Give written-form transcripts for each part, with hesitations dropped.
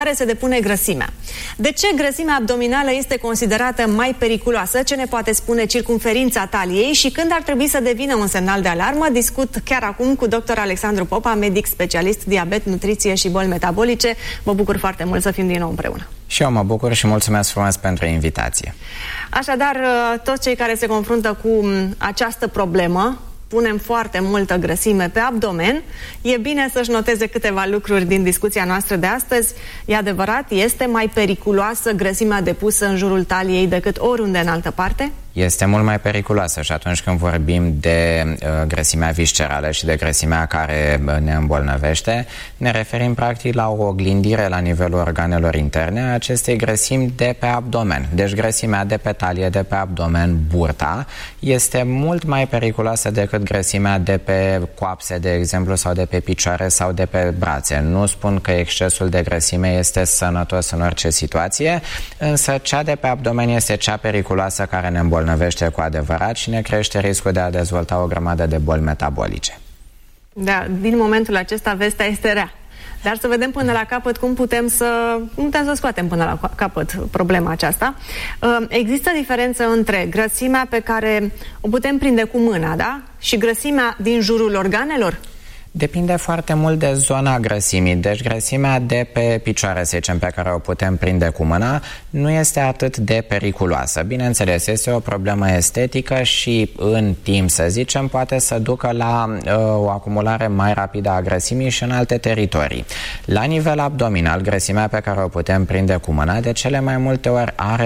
care se depune grăsimea. De ce grăsimea abdominală este considerată mai periculoasă? Ce ne poate spune circumferința taliei și când ar trebui să devină un semnal de alarmă? Discut chiar acum cu dr. Alexandru Popa, medic specialist, diabet, nutriție și boli metabolice. Mă bucur foarte mult să fim din nou împreună. Și eu mă bucur și mulțumesc frumos pentru invitație. Așadar, toți cei care se confruntă cu această problemă, punem foarte multă grăsime pe abdomen, e bine să-și noteze câteva lucruri din discuția noastră de astăzi. E adevărat, este mai periculoasă grăsimea depusă în jurul taliei decât oriunde în altă parte? Este mult mai periculoasă și atunci când vorbim de grăsimea viscerală și de grăsimea care ne îmbolnăvește, ne referim practic la o oglindire la nivelul organelor interne a acestei grăsimi de pe abdomen. Deci grăsimea de pe talie, de pe abdomen, burta, este mult mai periculoasă decât grăsimea de pe coapse, de exemplu, sau de pe picioare sau de pe brațe. Nu spun că excesul de grăsime este sănătos în orice situație, însă cea de pe abdomen este cea periculoasă care ne îmbolnăvește cu adevărat și ne crește riscul de a dezvolta o grămadă de boli metabolice. Da, din momentul acesta vestea este rea. Dar să vedem până la capăt cum putem să scoatem până la capăt problema aceasta. Există diferență între grăsimea pe care o putem prinde cu mâna, da? Și grăsimea din jurul organelor? Depinde foarte mult de zona grăsimii. Deci grăsimea de pe picioare, să zicem, pe care o putem prinde cu mâna, nu este atât de periculoasă. Bineînțeles, este o problemă estetică și în timp, să zicem, poate să ducă la o acumulare mai rapidă a grăsimii și în alte teritorii. La nivel abdominal, grăsimea pe care o putem prinde cu mâna, de cele mai multe ori are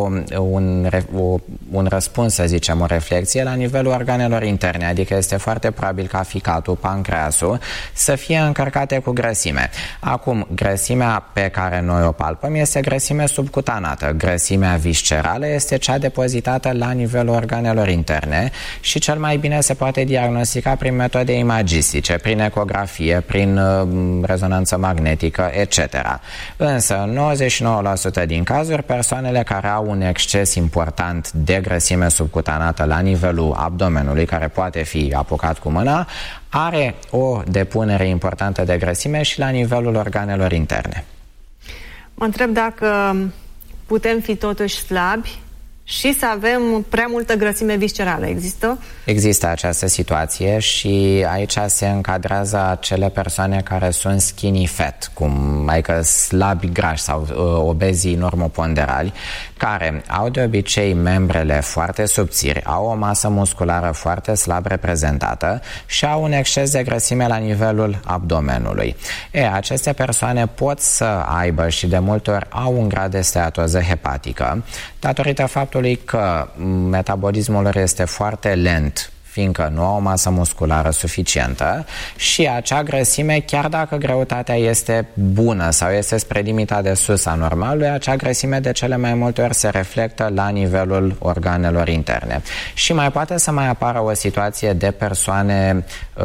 un răspuns, să zicem, o reflexie la nivelul organelor interne, adică este foarte probabil ca ficatul, pancreasul, să fie încărcate cu grăsime. Acum, grăsimea pe care noi o palpăm este grăsime subcutanată. Grăsimea viscerală este cea depozitată la nivelul organelor interne și cel mai bine se poate diagnostica prin metode imagistice, prin ecografie, prin rezonanță magnetică, etc. Însă, în 99% din cazuri, persoanele care au un exces important de grăsime subcutanată la nivelul abdomenului, care poate fi apucat cu mâna, are o depunere importantă de grăsime și la nivelul organelor interne. Mă întreb dacă putem fi totuși slabi și să avem prea multă grăsime viscerală. Există? Există această situație și aici se încadrează acele persoane care sunt skinny fat, adică slabi grași sau obezii normoponderali, care au de obicei membrele foarte subțiri, au o masă musculară foarte slab reprezentată și au un exces de grăsime la nivelul abdomenului. Aceste persoane pot să aibă și de multe ori au un grad de steatoză hepatică, datorită faptului că metabolismul lor este foarte lent, fiindcă nu au o masă musculară suficientă și acea grăsime, chiar dacă greutatea este bună sau este spre limita de sus a normalului, acea grăsime de cele mai multe ori se reflectă la nivelul organelor interne. Și mai poate să mai apară o situație de persoane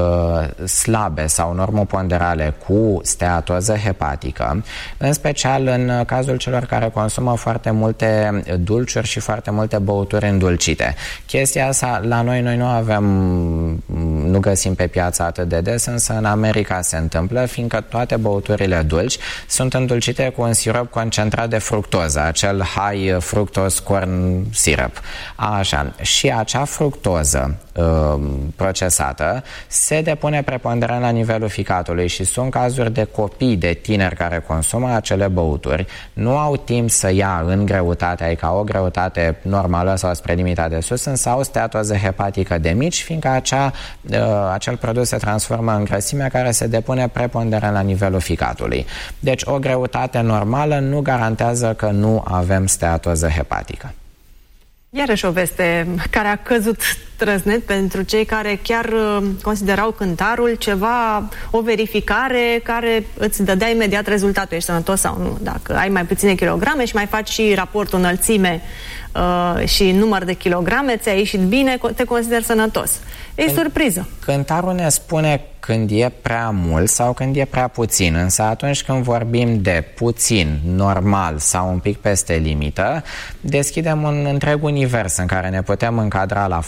slabe sau normoponderale cu steatoză hepatică, în special în cazul celor care consumă foarte multe dulciuri și foarte multe băuturi îndulcite. Chestia asta la noi nu avem, nu găsim pe piață atât de des, însă în America se întâmplă, fiindcă toate băuturile dulci sunt îndulcite cu un sirop concentrat de fructoză, acel high fructose corn syrup. Așa. Și acea fructoză procesată se depune preponderent la nivelul ficatului și sunt cazuri de copii, de tineri care consumă acele băuturi, nu au timp să ia în greutate, adică o greutate normală sau spre limita de sus, însă au steatoză hepatică de mici, fiindcă acel produs se transformă în grăsime care se depune preponderent la nivelul ficatului. Deci o greutate normală nu garantează că nu avem steatoză hepatică. Iarăși o veste care a căzut trăznet pentru cei care chiar considerau cântarul ceva, o verificare care îți dădea imediat rezultatul, ești sănătos sau nu. Dacă ai mai puține kilograme și mai faci și raportul înălțime și număr de kilograme, ți-a ieșit bine, te consideri sănătos. E surpriză. Cântarul ne spune când e prea mult sau când e prea puțin, însă atunci când vorbim de puțin, normal sau un pic peste limită, deschidem un întreg univers în care ne putem încadra la foarte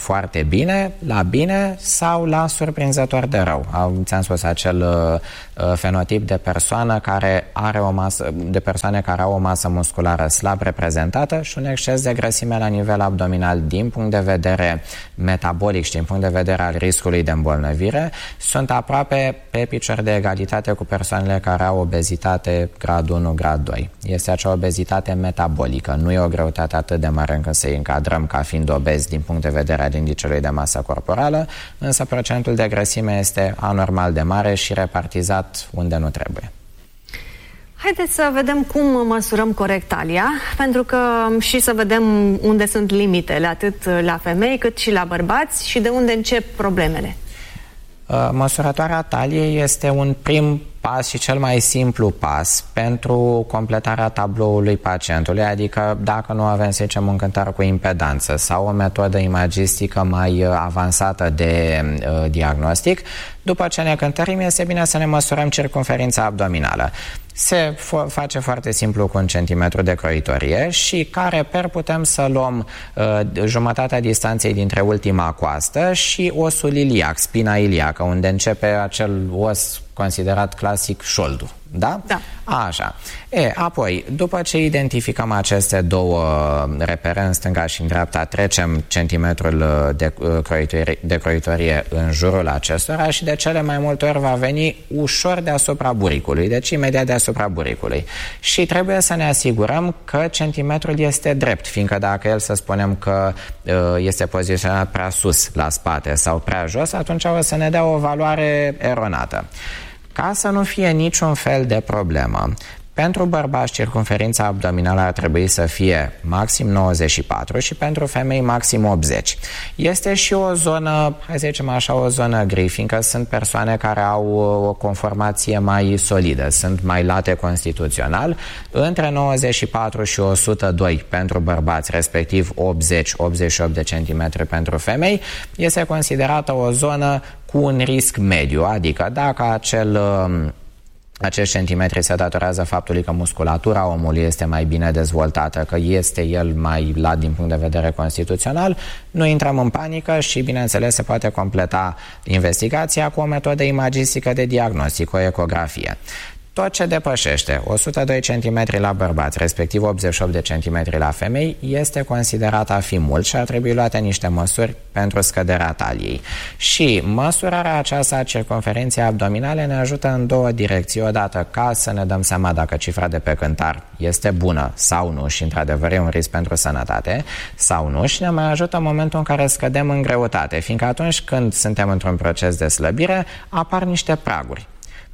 bine, la bine sau la surprinzător de rău. Ți-am spus acel fenotip de persoană care are de persoane care au o masă musculară slab reprezentată și un exces de grăsime la nivel abdominal din punct de vedere metabolic și din punct de vedere al riscului de îmbolnăvire, sunt aproape pe picior de egalitate cu persoanele care au obezitate grad 1, grad 2. Este acea obezitate metabolică, nu e o greutate atât de mare încât să-i încadrăm ca fiind obezi din punct de vedere al indicelui de masă corporală, însă procentul de grăsime este anormal de mare și repartizat unde nu trebuie. Haideți să vedem cum măsurăm corect talia, pentru că și să vedem unde sunt limitele, atât la femei cât și la bărbați și de unde încep problemele. Măsurătoarea taliei este un prim pas și cel mai simplu pas pentru completarea tabloului pacientului, adică dacă nu avem, să zicem, un cântar cu impedanță sau o metodă imagistică mai avansată de diagnostic, după ce ne cântărim, este bine să ne măsurăm circumferința abdominală. Se face foarte simplu cu 1 centimetru de croitorie și ca reper putem să luăm jumătatea distanței dintre ultima coastă și osul iliac, spina iliacă, unde începe acel os considerat clasic șoldul. Da? Da. Așa. Apoi, după ce identificăm aceste două repere în stânga și în dreapta, trecem centimetrul de croitorie în jurul acestora și de cele mai multe ori va veni ușor deasupra buricului, deci imediat deasupra buricului. Și trebuie să ne asigurăm că centimetrul este drept, fiindcă dacă el, să spunem că este poziționat prea sus la spate sau prea jos, atunci o să ne dea o valoare eronată. Ca să nu fie niciun fel de problemă, pentru bărbați circumferința abdominală ar trebui să fie maxim 94 și pentru femei maxim 80. Este și o zonă, hai să zicem așa, o zonă gri, fiindcă sunt persoane care au o conformație mai solidă, sunt mai late constituțional, între 94 și 102 pentru bărbați, respectiv 80-88 de centimetri pentru femei, este considerată o zonă cu un risc mediu, adică dacă acești centimetri se datorează faptului că musculatura omului este mai bine dezvoltată, că este el mai lat din punct de vedere constituțional, nu intrăm în panică și, bineînțeles, se poate completa investigația cu o metodă imagistică de diagnostic, o ecografie. Tot ce depășește 102 cm la bărbați, respectiv 88 de cm la femei, este considerat a fi mult și ar trebui luate niște măsuri pentru scăderea taliei. Și măsurarea aceasta a circumferinței abdominale ne ajută în două direcții. Odată ca să ne dăm seama dacă cifra de pe cântar este bună sau nu și într-adevăr e un risc pentru sănătate sau nu, și ne mai ajută în momentul în care scădem în greutate, fiindcă atunci când suntem într-un proces de slăbire apar niște praguri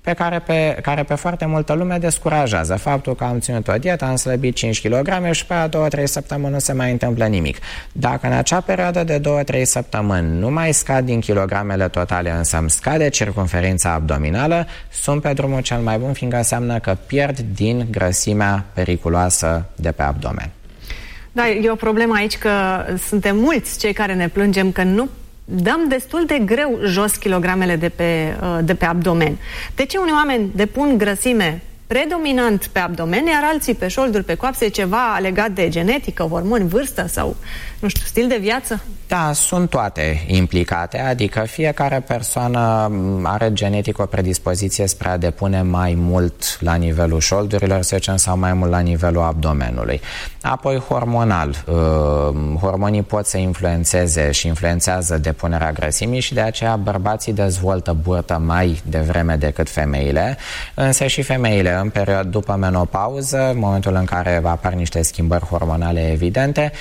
care pe foarte multă lume descurajează. Faptul că am ținut o dietă, am slăbit 5 kg și pe aia 2-3 săptămâni nu se mai întâmplă nimic. Dacă în acea perioadă de 2-3 săptămâni nu mai scad din kilogramele totale, însă îmi scade circumferința abdominală, sunt pe drumul cel mai bun, fiindcă înseamnă că pierd din grăsimea periculoasă de pe abdomen. Da, e o problemă aici că suntem mulți cei care ne plângem că nu dăm destul de greu jos kilogramele de pe abdomen. De ce unii oameni depun grăsime predominant pe abdomen, iar alții pe șolduri, pe coapse, ceva legat de genetică, hormoni, vârstă sau, nu știu, stil de viață? Da, sunt toate implicate, adică fiecare persoană are genetic o predispoziție spre a depune mai mult la nivelul șoldurilor, să zicem, sau mai mult la nivelul abdomenului. Apoi hormonal, hormonii pot să influențeze și influențează depunerea grăsimii și de aceea bărbații dezvoltă burtă mai devreme decât femeile, însă și femeile în perioada după menopauză, în momentul în care apar niște schimbări hormonale evidente,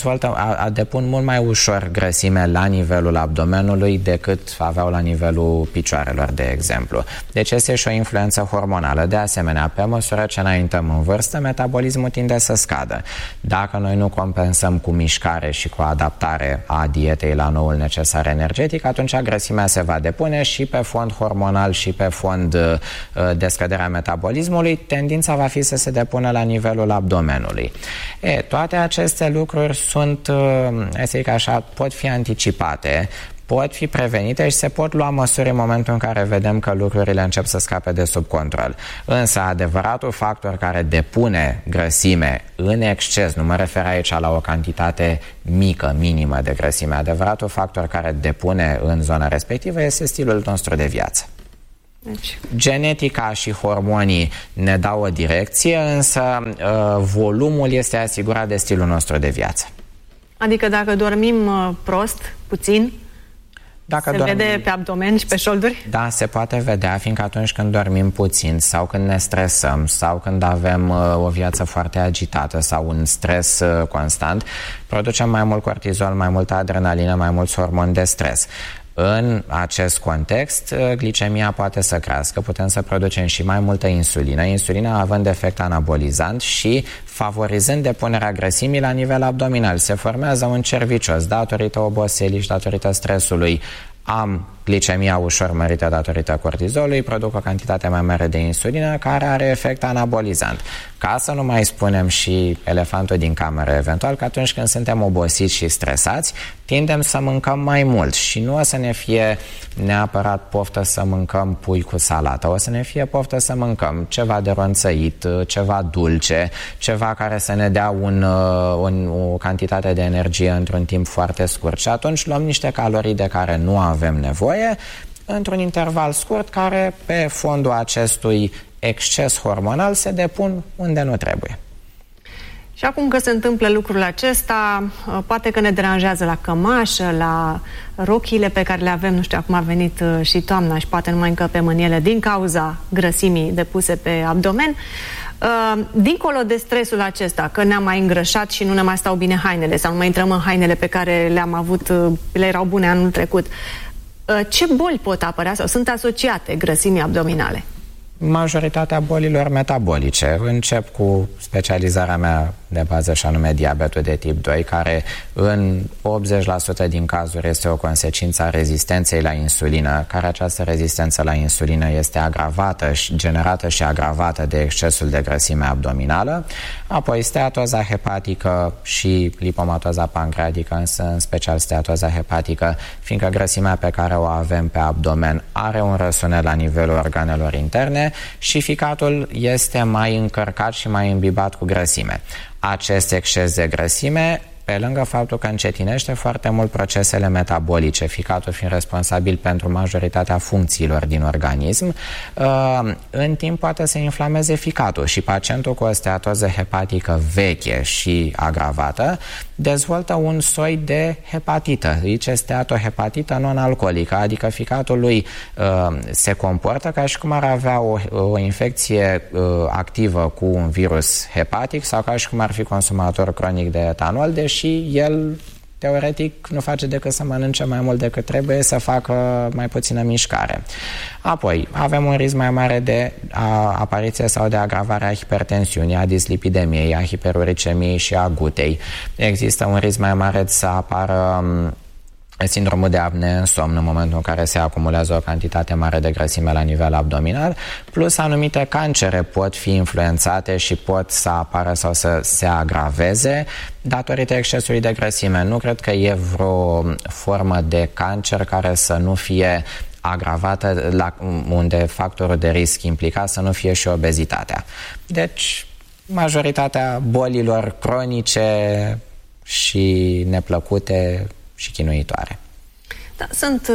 depun mult mai ușor grăsime la nivelul abdomenului decât aveau la nivelul picioarelor, de exemplu. Deci este și o influență hormonală. De asemenea, pe măsură ce înaintăm în vârstă, metabolismul tinde să scadă. Dacă noi nu compensăm cu mișcare și cu adaptare a dietei la noul necesar energetic, atunci grăsimea se va depune și pe fond hormonal și pe fond de scăderea metabolismului, tendința va fi să se depună la nivelul abdomenului. Toate aceste lucruri sunt, să zic așa, pot fi anticipate pot fi prevenite și se pot lua măsuri în momentul în care vedem că lucrurile încep să scape de sub control. Însă adevăratul factor care depune grăsime în exces, nu mă refer aici la o cantitate mică, minimă de grăsime, adevăratul factor care depune în zona respectivă este stilul nostru de viață. Deci, genetica și hormonii ne dau o direcție, însă volumul este asigurat de stilul nostru de viață. Adică dacă dormim prost, puțin, vede pe abdomen și pe șolduri? Da, se poate vedea, fiindcă atunci când dormim puțin sau când ne stresăm sau când avem o viață foarte agitată sau un stres constant, producem mai mult cortizol, mai multă adrenalină, mai mulți hormoni de stres. În acest context, glicemia poate să crească, putem să producem și mai multă insulină, insulina având efect anabolizant și favorizând depunerea grăsimii la nivel abdominal. Se formează un cerc vicios datorită oboselii și datorită stresului. Am glicemia ușor mărită datorită cortizolului, produc o cantitate mai mare de insulină care are efect anabolizant. Ca să nu mai spunem și elefantul din cameră, eventual că atunci când suntem obosiți și stresați, tindem să mâncăm mai mult și nu o să ne fie neapărat poftă să mâncăm pui cu salată, o să ne fie poftă să mâncăm ceva de ronțăit, ceva dulce, ceva care să ne dea o cantitate de energie într-un timp foarte scurt și atunci luăm niște calorii de care nu avem nevoie într-un interval scurt care pe fondul acestui exces hormonal se depun unde nu trebuie. Și acum că se întâmplă lucrul acesta, poate că ne deranjează la cămașă, la rochiile pe care le avem, nu știu, acum a venit și toamna și poate nu mai încăpem în ele din cauza grăsimii depuse pe abdomen. Dincolo de stresul acesta, că ne-am mai îngrășat și nu ne mai stau bine hainele sau nu mai intrăm în hainele pe care le-am avut, le erau bune anul trecut, ce boli pot apărea sau sunt asociate grăsimii abdominale? Majoritatea bolilor metabolice. Încep cu specializarea mea de bază și anume diabetul de tip 2, care în 80% din cazuri este o consecință a rezistenței la insulină, care această rezistență la insulină este agravată și generată și agravată de excesul de grăsime abdominală, apoi steatoza hepatică și lipomatoza pancreatică, însă în special steatoza hepatică, fiindcă grăsimea pe care o avem pe abdomen are un răsunet la nivelul organelor interne și ficatul este mai încărcat și mai imbibat cu grăsime. Acest exces de grăsime, pe lângă faptul că încetinește foarte mult procesele metabolice, ficatul fiind responsabil pentru majoritatea funcțiilor din organism, în timp poate să inflameze ficatul și pacientul cu o steatoză hepatică veche și agravată dezvoltă un soi de hepatită, zice steatohepatită non-alcoolică, adică ficatul lui se comportă ca și cum ar avea o infecție activă cu un virus hepatic sau ca și cum ar fi consumator cronic de etanol, deși el teoretic nu face decât să mănânce mai mult decât trebuie, să facă mai puțină mișcare. Apoi, avem un risc mai mare de apariție sau de agravare a hipertensiunii, a dislipidemiei, a hiperuricemiei și a gutei. Există un risc mai mare să apară sindromul de apnee în somn în momentul în care se acumulează o cantitate mare de grăsime la nivel abdominal, plus anumite cancere pot fi influențate și pot să apară sau să se agraveze datorită excesului de grăsime. Nu cred că e vreo formă de cancer care să nu fie agravată, unde factorul de risc implicat să nu fie și obezitatea. Deci, majoritatea bolilor cronice și neplăcute și chinuitoare. Da,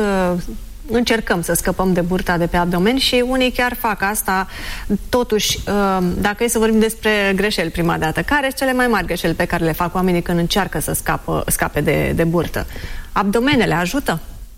încercăm să scăpăm de burta de pe abdomen și unii chiar fac asta. Totuși, dacă e să vorbim despre greșeli prima dată, care sunt cele mai mari greșeli pe care le fac oamenii când încearcă să scape de burtă? Abdomenele ajută?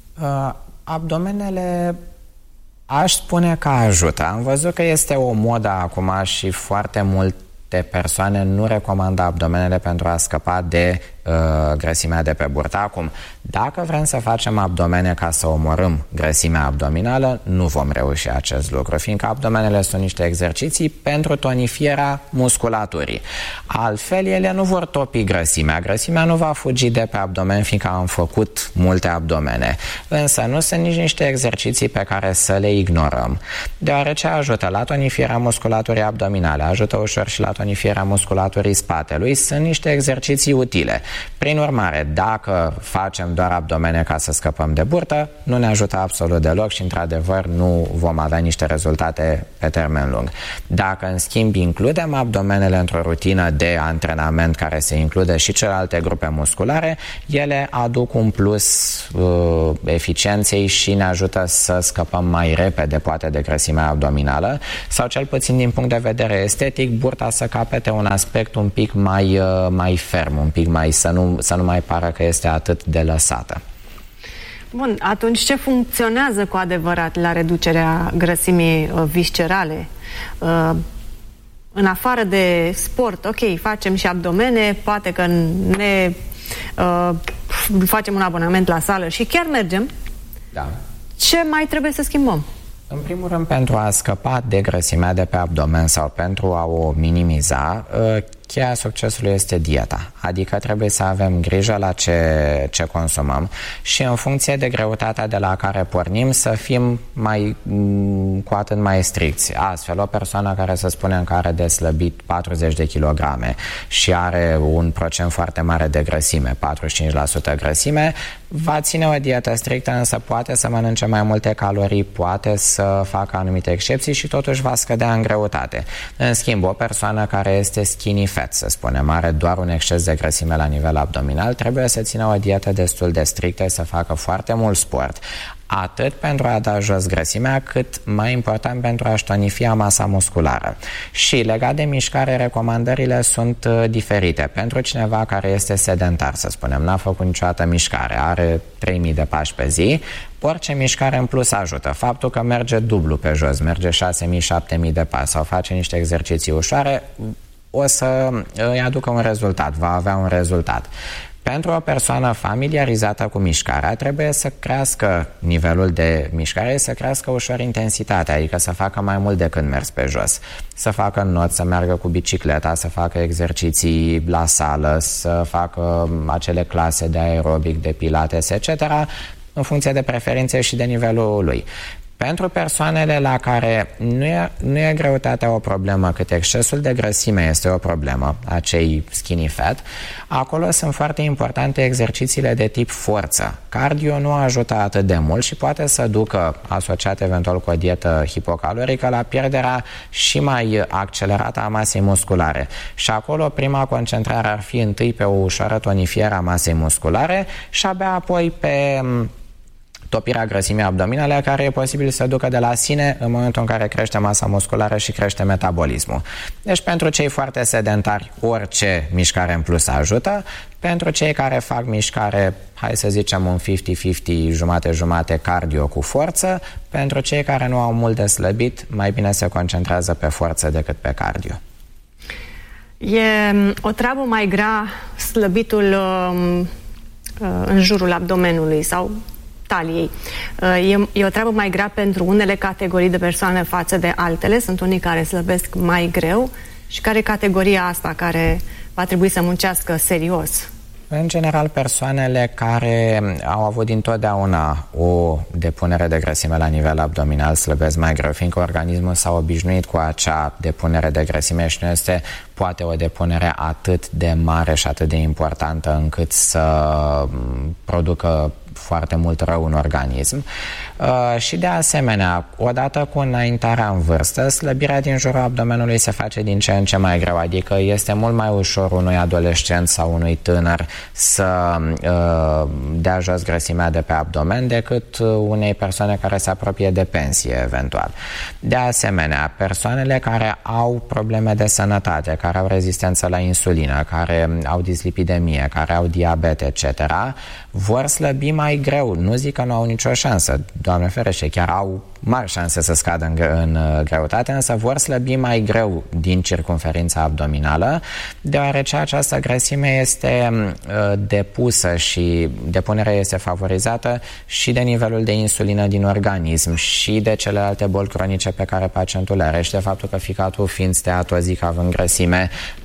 Abdomenele aș spune că ajută. Am văzut că este o modă acum și foarte multe persoane nu recomandă abdomenele pentru a scăpa de grăsimea de pe burtă. Acum, dacă vrem să facem abdomene ca să omorâm grăsimea abdominală, nu vom reuși acest lucru, fiindcă abdomenele sunt niște exerciții pentru tonifierea musculaturii. Altfel, ele nu vor topi grăsimea. Grăsimea nu va fugi de pe abdomen, fiindcă am făcut multe abdomene. Însă nu sunt nici niște exerciții pe care să le ignorăm, deoarece ajută la tonifierea musculaturii abdominale, ajută ușor și la tonifierea musculaturii spatelui. Sunt niște exerciții utile. Prin urmare, dacă facem doar abdomene ca să scăpăm de burtă, nu ne ajută absolut deloc și, într-adevăr, nu vom avea niște rezultate pe termen lung. Dacă, în schimb, includem abdomenele într-o rutină de antrenament care se include și celelalte grupe musculare, ele aduc un plus eficienței și ne ajută să scăpăm mai repede, poate, de grăsimea abdominală sau, cel puțin din punct de vedere estetic, burta să capete un aspect un pic mai ferm, un pic mai să nu mai pară că este atât de lăsată. Bun, atunci ce funcționează cu adevărat la reducerea grăsimii viscerale? În afară de sport, ok, facem și abdomene, poate că ne facem un abonament la sală și chiar mergem. Da. Ce mai trebuie să schimbăm? În primul rând, pentru a scăpa de grăsimea de pe abdomen sau pentru a o minimiza, cheia succesului este dieta. Adică trebuie să avem grijă la ce consumăm și, în funcție de greutatea de la care pornim, să fim cu atât mai stricți. Astfel, o persoană care, să spunem, că are de slăbit 40 de kilograme și are un procent foarte mare de grăsime, 45% grăsime, va ține o dietă strictă, însă poate să mănânce mai multe calorii, poate să facă anumite excepții și totuși va scădea în greutate. În schimb, o persoană care este skinny fat, să spunem, are doar un exces de grăsime la nivel abdominal, trebuie să țină o dietă destul de strictă, să facă foarte mult sport, atât pentru a da jos grăsimea, cât, mai important, pentru a-și tonifia masa musculară. Și legat de mișcare, recomandările sunt diferite. Pentru cineva care este sedentar, să spunem, n-a făcut niciodată mișcare, are 3000 de pași pe zi, orice mișcare în plus ajută. Faptul că merge dublu pe jos, merge 6000-7000 de pași sau face niște exerciții ușoare, o să îi aducă un rezultat, va avea un rezultat. Pentru o persoană familiarizată cu mișcarea, trebuie să crească nivelul de mișcare, să crească ușor intensitatea, adică să facă mai mult decât mers pe jos. Să facă not, să meargă cu bicicleta, să facă exerciții la sală, să facă acele clase de aerobic, de pilates, etc., în funcție de preferințe și de nivelul lui. Pentru persoanele la care nu e greutatea o problemă, cât excesul de grăsime este o problemă, acei skinny fat, acolo sunt foarte importante exercițiile de tip forță. Cardio nu ajută atât de mult și poate să ducă, asociat eventual cu o dietă hipocalorică, la pierderea și mai accelerată a masei musculare. Și acolo prima concentrare ar fi întâi pe o ușoară tonifiere a masei musculare și abia apoi pe topirea grăsimii abdominale, care e posibil să ducă de la sine în momentul în care crește masa musculară și crește metabolismul. Deci, pentru cei foarte sedentari, orice mișcare în plus ajută. Pentru cei care fac mișcare, hai să zicem un 50-50, jumate-jumate cardio cu forță, pentru cei care nu au mult de slăbit, mai bine se concentrează pe forță decât pe cardio. E o treabă mai grea slăbitul în jurul abdomenului sau taliei. E o treabă mai grea pentru unele categorii de persoane față de altele. Sunt unii care slăbesc mai greu. Și care e categoria asta care va trebui să muncească serios? În general, persoanele care au avut dintotdeauna o depunere de grăsime la nivel abdominal slăbesc mai greu, fiindcă organismul s-a obișnuit cu acea depunere de grăsime și nu este poate o depunere atât de mare și atât de importantă încât să producă foarte mult rău în organism. Și de asemenea, odată cu înaintarea în vârstă, slăbirea din jurul abdomenului se face din ce în ce mai greu, adică este mult mai ușor unui adolescent sau unui tânăr să dea jos grăsimea de pe abdomen decât unei persoane care se apropie de pensie eventual. De asemenea, persoanele care au probleme de sănătate, care au rezistență la insulină, care au dislipidemie, care au diabet, etc., vor slăbi mai greu. Nu zic că nu au nicio șansă, Doamne ferește, chiar au mari șanse să scadă în greutate, însă vor slăbi mai greu din circumferința abdominală, deoarece această grăsime este depusă și depunerea este favorizată și de nivelul de insulină din organism și de celelalte boli cronice pe care pacientul le are și de faptul că ficatul fiind steatozic, având grăsime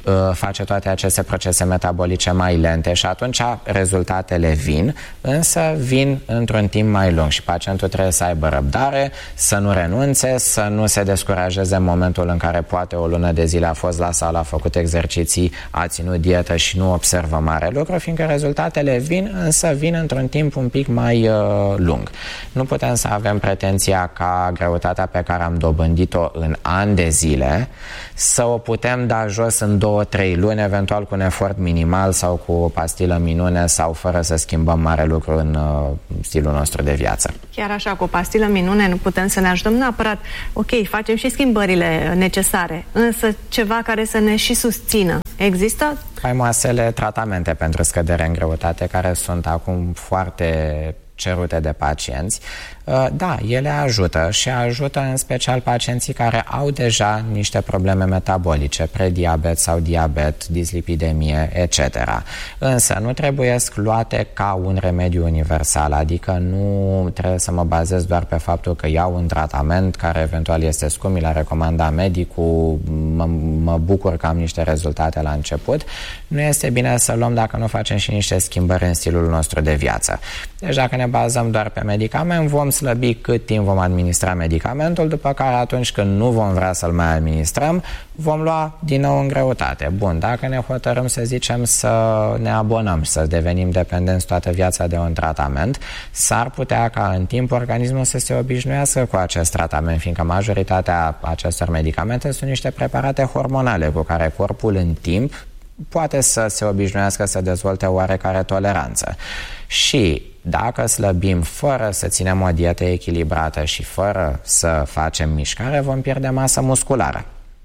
face toate aceste procese metabolice mai lente și atunci rezultatele vin, însă vin într-un timp mai lung și pacientul trebuie să aibă răbdare, să nu renunțe, să nu se descurajeze în momentul în care poate o lună de zile a fost la sală, a făcut exerciții, a ținut dietă și nu observă mare lucru, fiindcă rezultatele vin, însă vin într-un timp un pic mai lung. Nu putem să avem pretenția ca greutatea pe care am dobândit-o în ani de zile să o putem da jos în 2-3 luni, eventual cu un efort minimal sau cu o pastilă minune sau fără să schimbăm mare lucru în stilul nostru de viață. Chiar așa, cu o pastilă minune nu putem să ne ajutăm neapărat. Ok, facem și schimbările necesare, însă ceva care să ne și susțină. Există? Faimoasele tratamente pentru scădere în greutate, care sunt acum foarte cerute de pacienți, da, ele ajută și ajută în special pacienții care au deja niște probleme metabolice, prediabet sau diabet, dislipidemie, etc. Însă nu trebuie luate ca un remediu universal, adică nu trebuie să mă bazez doar pe faptul că iau un tratament care eventual este scump, mi l-a recomandat medicul, mă bucur că am niște rezultate la început. Nu este bine să luăm dacă nu facem și niște schimbări în stilul nostru de viață. Deci dacă ne bazăm doar pe medicament, vom slăbi cât timp vom administra medicamentul, după care atunci când nu vom vrea să-l mai administrăm, vom lua din nou în greutate. Bun, dacă ne hotărâm să zicem să ne abonăm și să devenim dependenți toată viața de un tratament, s-ar putea ca în timp organismul să se obișnuiască cu acest tratament, fiindcă majoritatea acestor medicamente sunt niște preparate hormonale cu care corpul în timp poate să se obișnuiască să dezvolte oarecare toleranță. Și dacă slăbim fără să ținem o dietă echilibrată și fără să facem mișcare, vom pierde masă musculară.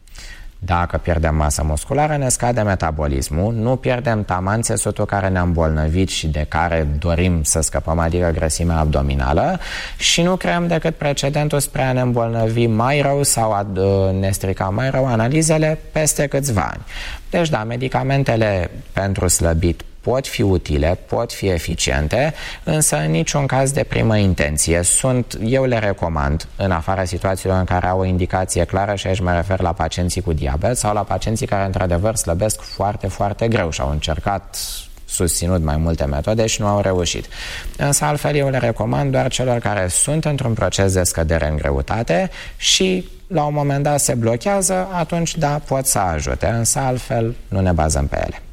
Dacă pierdem masă musculară, ne scade metabolismul, nu pierdem taman țesutul care ne-a îmbolnăvit și de care dorim să scăpăm, adică grăsimea abdominală, și nu creăm decât precedentul spre a ne îmbolnăvi mai rău sau a ne strica mai rău analizele peste câțiva ani. Deci da, medicamentele pentru slăbit pot fi utile, pot fi eficiente, însă în niciun caz de primă intenție. Eu le recomand, în afara situațiilor în care au o indicație clară, și aici mă refer la pacienții cu diabet sau la pacienții care într-adevăr slăbesc foarte, foarte greu și au încercat susținut mai multe metode și nu au reușit. Însă altfel eu le recomand doar celor care sunt într-un proces de scădere în greutate și la un moment dat se blochează, atunci da, pot să ajute, însă altfel nu ne bazăm pe ele.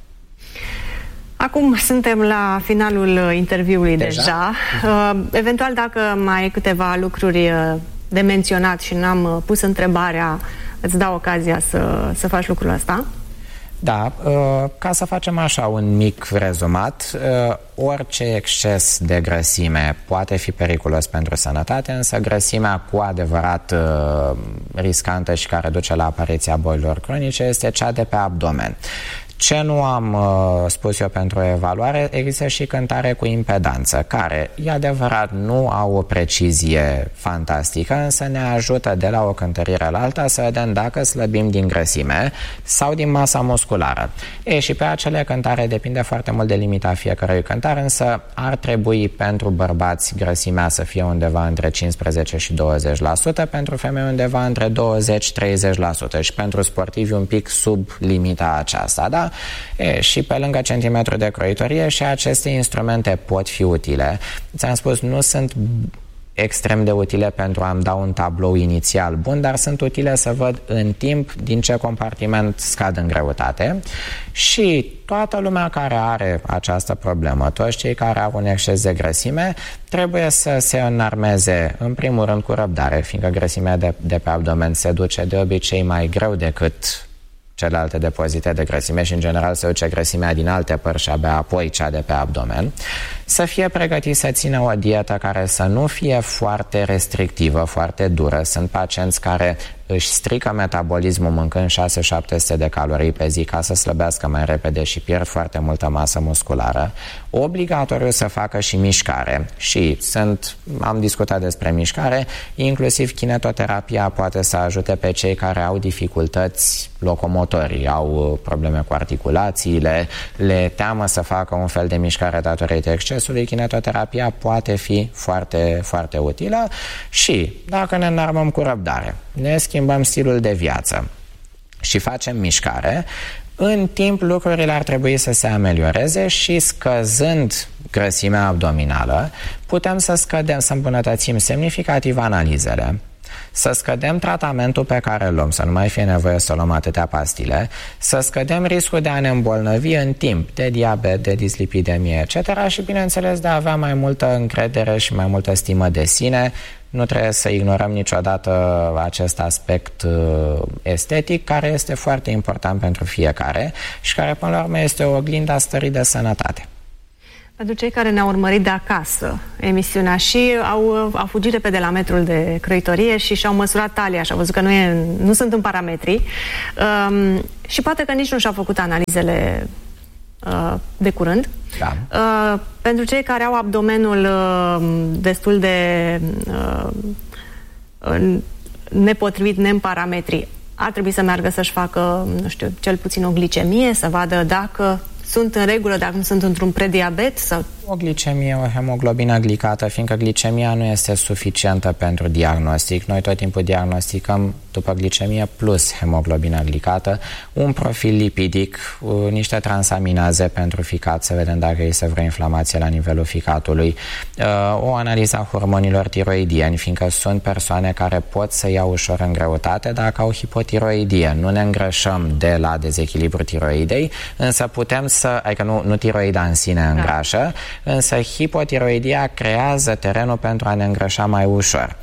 Acum suntem la finalul interviului deja. Eventual, dacă mai ai câteva lucruri de menționat și n-am pus întrebarea, îți dau ocazia să faci lucrul ăsta. Da, ca să facem așa un mic rezumat, orice exces de grăsime poate fi periculos pentru sănătate, însă grăsimea cu adevărat riscantă și care duce la apariția bolilor cronice este cea de pe abdomen. Ce nu am spus eu pentru o evaluare, există și cântare cu impedanță, care, e adevărat, nu au o precizie fantastică, însă ne ajută de la o cântărire la alta să vedem dacă slăbim din grăsime sau din masa musculară. Și pe acele cântare depinde foarte mult de limita fiecărui cântar, însă ar trebui pentru bărbați grăsimea să fie undeva între 15 și 20%, pentru femei undeva între 20-30% și pentru sportivi un pic sub limita aceasta, da? Și pe lângă centimetru de croitorie și aceste instrumente pot fi utile. Ți-am spus, nu sunt extrem de utile pentru a-mi da un tablou inițial bun, dar sunt utile să văd în timp din ce compartiment scad în greutate și toată lumea care are această problemă, toți cei care au un exces de grăsime, trebuie să se înarmeze în primul rând cu răbdare, fiindcă grăsimea de pe abdomen se duce de obicei mai greu decât celelalte depozite de grăsime și în general se duce grăsimea din alte părți și abia apoi cea de pe abdomen, să fie pregătit să țină o dietă care să nu fie foarte restrictivă, foarte dură. Sunt pacienți care își strică metabolismul mâncând 600-700 de calorii pe zi ca să slăbească mai repede și pierd foarte multă masă musculară. Obligatoriu să facă și mișcare și am discutat despre mișcare, inclusiv kinetoterapia poate să ajute pe cei care au dificultăți locomotorii, au probleme cu articulațiile, le teamă să facă un fel de mișcare datorită excesului. Kinetoterapia poate fi foarte, foarte utilă și dacă ne înarmăm cu răbdare, ne schimbăm stilul de viață și facem mișcare, în timp lucrurile ar trebui să se amelioreze și scăzând grăsimea abdominală, putem să îmbunătățim semnificativ analizele, să scădem tratamentul pe care îl luăm, să nu mai fie nevoie să luăm atâtea pastile, să scădem riscul de a ne îmbolnăvi în timp de diabet, de dislipidemie, etc. și, bineînțeles, de a avea mai multă încredere și mai multă stimă de sine. Nu trebuie să ignorăm niciodată acest aspect estetic, care este foarte important pentru fiecare și care, până la urmă, este o oglindă a stării de sănătate. Pentru cei care ne-au urmărit de acasă emisiunea și au fugit repede la metrul de crăitorie și și-au măsurat talia și au văzut că nu sunt în parametri și poate că nici nu și-au făcut analizele de curând. Da. Pentru cei care au abdomenul destul de nepotrivit, ne în parametri, ar trebui să meargă să-și facă, nu știu, cel puțin o glicemie, să vadă dacă sunt în regulă, dacă nu sunt într-un prediabet sau... O glicemie, o hemoglobină glicată, fiindcă glicemia nu este suficientă pentru diagnostic. Noi tot timpul diagnosticăm după glicemie plus hemoglobină glicată, un profil lipidic, niște transaminaze pentru ficat, să vedem dacă este vreo inflamație la nivelul ficatului, o analiză a hormonilor tiroidieni, fiindcă sunt persoane care pot să iau ușor în greutate dacă au hipotiroidie. Nu ne îngrășăm de la dezechilibru tiroidei, însă putem să, adică nu tiroida în sine îngrașă, însă hipotiroidia creează terenul pentru a ne îngrășa mai ușor.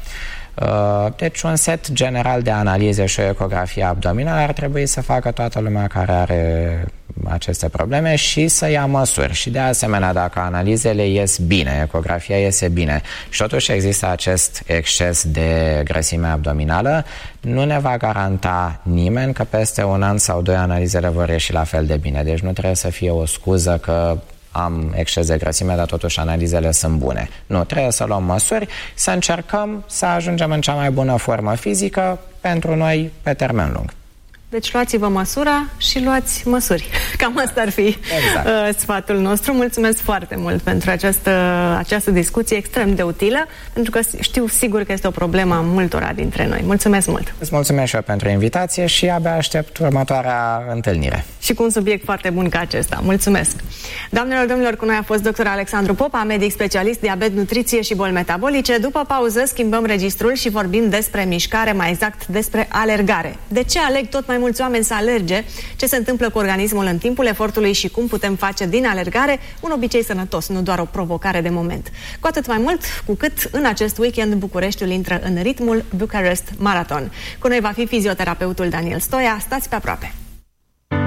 Deci un set general de analize și o ecografie abdominală ar trebui să facă toată lumea care are aceste probleme și să ia măsuri. Și de asemenea, dacă analizele ies bine, ecografia iese bine și totuși există acest exces de grăsime abdominală, nu ne va garanta nimeni că peste 1 an sau 2 analizele vor ieși la fel de bine. Deci nu trebuie să fie o scuză că am exces de grăsime, dar totuși analizele sunt bune. Nu, trebuie să luăm măsuri, să încercăm să ajungem în cea mai bună formă fizică pentru noi pe termen lung. Deci luați-vă măsura și luați măsuri. Cam asta ar fi sfatul nostru. Mulțumesc foarte mult pentru această discuție extrem de utilă, pentru că știu sigur că este o problemă a multora dintre noi. Mulțumesc mult! Îți mulțumesc și eu pentru invitație și abia aștept următoarea întâlnire. Și cu un subiect foarte bun ca acesta. Mulțumesc! Doamnelor, domnilor, cu noi a fost dr. Alexandru Popa, medic specialist, diabet, nutriție și boli metabolice. După pauză schimbăm registrul și vorbim despre mișcare, mai exact despre alergare. De ce aleg tot mai mulți oameni să alerge, ce se întâmplă cu organismul în timpul efortului și cum putem face din alergare un obicei sănătos, nu doar o provocare de moment. Cu atât mai mult cu cât în acest weekend Bucureștiul intră în ritmul Bucharest Marathon. Cu noi va fi fizioterapeutul Daniel Stoia. Stați pe aproape!